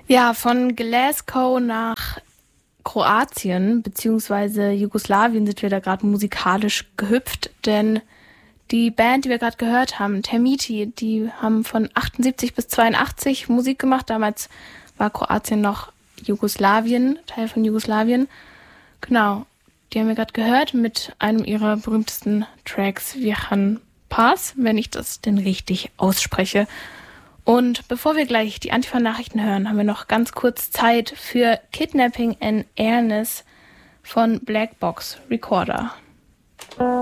Ja, von Glasgow nach Kroatien bzw. Jugoslawien sind wir da gerade musikalisch gehüpft, denn die Band, die wir gerade gehört haben, Termiti, die haben von 78 bis 82 Musik gemacht. Damals war Kroatien noch Jugoslawien, Teil von Jugoslawien. Genau, die haben wir gerade gehört mit einem ihrer berühmtesten Tracks, Vihan Pass, wenn ich das denn richtig ausspreche. Und bevor wir gleich die Antifa-Nachrichten hören, haben wir noch ganz kurz Zeit für Kidnapping and Airness von Black Box Recorder.